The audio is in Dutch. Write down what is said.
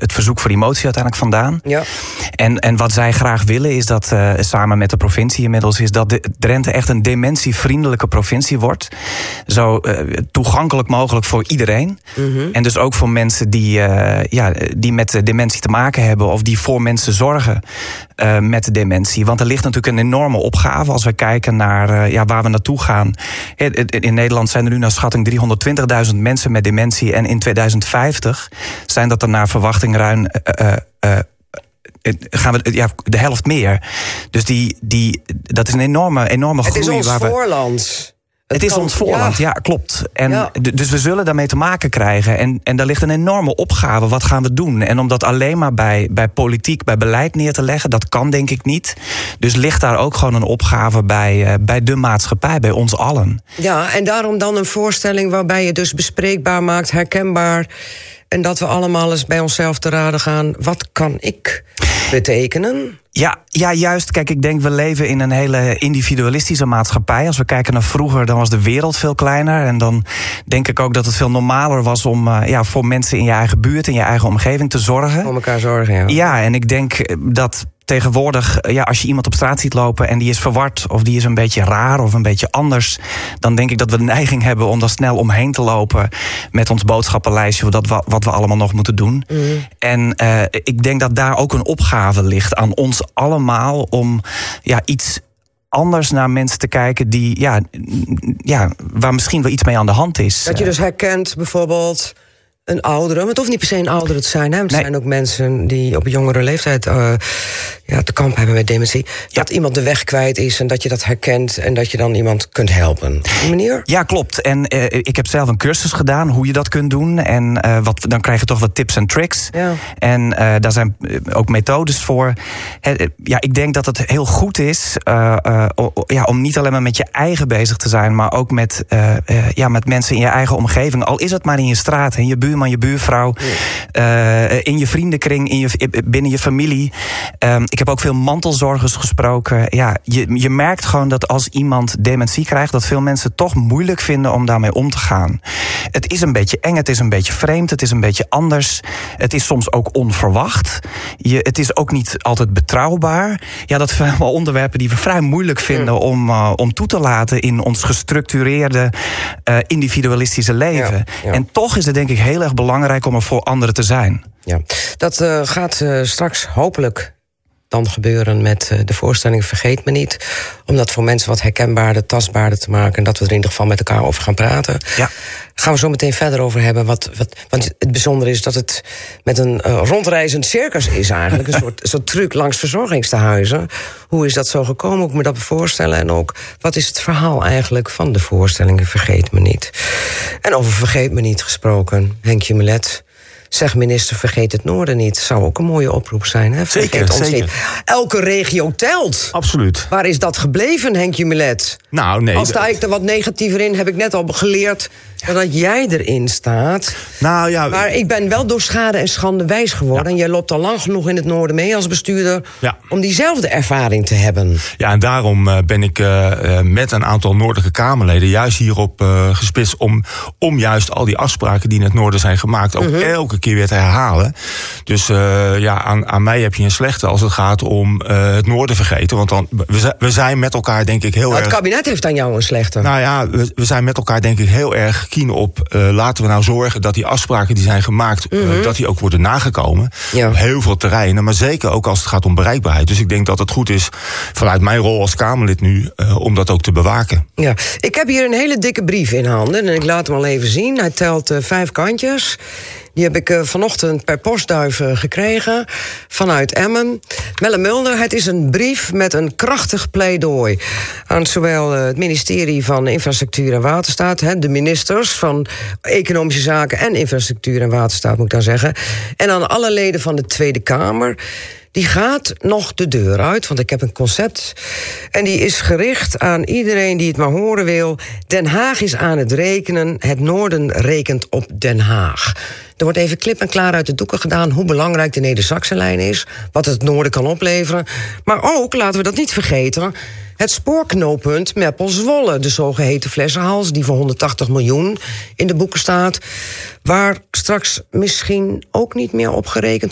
het verzoek voor die motie uiteindelijk vandaan. Ja. En wat zij graag willen is dat, samen met de provincie inmiddels, is dat Drenthe echt een dementievriendelijke provincie wordt. Zo toegankelijk mogelijk voor iedereen. Mm-hmm. En dus ook voor mensen die met dementie te maken hebben, of die voor mensen zorgen met de dementie. Want er ligt natuurlijk een enorme opgave als we kijken naar waar we naartoe gaan. In Nederland zijn er nu naar schatting 320.000 mensen met dementie. En in 2050 zijn dat er naar verwachting ruim gaan we de helft meer. Dus dat is een enorme groei. Het is ons voorland. Het is ons voorland, ja, klopt. En dus we zullen daarmee te maken krijgen. En daar ligt een enorme opgave. Wat gaan we doen? En om dat alleen maar bij politiek, bij beleid neer te leggen, dat kan denk ik niet. Dus ligt daar ook gewoon een opgave bij de maatschappij, bij ons allen. Ja, en daarom dan een voorstelling waarbij je dus bespreekbaar maakt, herkenbaar. En dat we allemaal eens bij onszelf te raden gaan. Wat kan ik betekenen? Ja, juist. Kijk, ik denk we leven in een hele individualistische maatschappij. Als we kijken naar vroeger, dan was de wereld veel kleiner. En dan denk ik ook dat het veel normaler was om voor mensen in je eigen buurt, in je eigen omgeving te zorgen. Voor elkaar zorgen, ja. Ja, en ik denk dat tegenwoordig, als je iemand op straat ziet lopen en die is verward of die is een beetje raar of een beetje anders, dan denk ik dat we de neiging hebben om daar snel omheen te lopen met ons boodschappenlijstje, wat we allemaal nog moeten doen. Mm. En ik denk dat daar ook een opgave ligt aan ons allemaal om iets anders naar mensen te kijken die waar misschien wel iets mee aan de hand is. Dat je dus herkent bijvoorbeeld een oudere, maar het hoeft niet per se een oudere te zijn. Hè? Er zijn ook mensen die op een jongere leeftijd te kamp hebben met dementie. Dat iemand de weg kwijt is en dat je dat herkent en dat je dan iemand kunt helpen. Op die manier? Ja, klopt. En ik heb zelf een cursus gedaan hoe je dat kunt doen. En dan krijg je toch wat tips en tricks. Ja. En daar zijn ook methodes voor. Ik denk dat het heel goed is om niet alleen maar met je eigen bezig te zijn, maar ook met mensen in je eigen omgeving. Al is het maar in je straat, in je buurman, je buurvrouw, in je vriendenkring, binnen je familie. Ik heb ook veel mantelzorgers gesproken. Ja, je merkt gewoon dat als iemand dementie krijgt, dat veel mensen het toch moeilijk vinden om daarmee om te gaan. Het is een beetje eng, het is een beetje vreemd, het is een beetje anders. Het is soms ook onverwacht. Het is ook niet altijd betrouwbaar. Ja, dat zijn allemaal onderwerpen die we vrij moeilijk vinden om toe te laten in ons gestructureerde, individualistische leven. Ja. En toch is het denk ik heel erg belangrijk om er voor anderen te zijn. Ja, dat gaat straks hopelijk dan gebeuren met de voorstelling Vergeet Me Niet. Om dat voor mensen wat herkenbaarder, tastbaarder te maken. En dat we er in ieder geval met elkaar over gaan praten. Ja. Gaan we zo meteen verder over hebben. Want het bijzondere is dat het met een rondreizend circus is eigenlijk. Een soort truc langs verzorgingstehuizen. Hoe is dat zo gekomen? Hoe moet ik me dat voorstellen? En ook, wat is het verhaal eigenlijk van de voorstelling Vergeet Me Niet? En over Vergeet Me Niet gesproken, Henkje Mulet. Zeg minister, vergeet het noorden niet. Zou ook een mooie oproep zijn. Hè? Zeker. Elke regio telt. Absoluut. Waar is dat gebleven, Henkje Mulet? Nou, nee. Al sta ik er wat negatiever in, heb ik net al geleerd dat jij erin staat. Nou ja. Maar ik ben wel door schade en schande wijs geworden. Ja. En jij loopt al lang genoeg in het noorden mee als bestuurder om diezelfde ervaring te hebben. Ja, en daarom ben ik met een aantal noordelijke Kamerleden juist hierop gespitst om juist al die afspraken die in het noorden zijn gemaakt ook elke keer weer te herhalen. Dus aan mij heb je een slechte als het gaat om het noorden vergeten. Want dan we zijn met elkaar denk ik heel erg. Het kabinet heeft aan jou een slechte. Nou ja, we zijn met elkaar denk ik heel erg keen op laten we nou zorgen dat die afspraken die zijn gemaakt, dat die ook worden nagekomen. Ja. Op heel veel terreinen, maar zeker ook als het gaat om bereikbaarheid. Dus ik denk dat het goed is vanuit mijn rol als Kamerlid nu om dat ook te bewaken. Ja, ik heb hier een hele dikke brief in handen en ik laat hem al even zien. Hij telt 5 kantjes. Die heb ik vanochtend per postduif gekregen vanuit Emmen. Melle Mulder, het is een brief met een krachtig pleidooi aan zowel het ministerie van Infrastructuur en Waterstaat, de ministers van Economische Zaken en Infrastructuur en Waterstaat, moet ik dan zeggen, en aan alle leden van de Tweede Kamer. Die gaat nog de deur uit, want ik heb een concept. En die is gericht aan iedereen die het maar horen wil. Den Haag is aan het rekenen. Het noorden rekent op Den Haag. Er wordt even klip en klaar uit de doeken gedaan hoe belangrijk de Neder-Saxe-lijn is. Wat het noorden kan opleveren. Maar ook, laten we dat niet vergeten, het spoorknooppunt Meppel-Zwolle. De zogeheten flessenhals die voor 180 miljoen in de boeken staat. Waar straks misschien ook niet meer op gerekend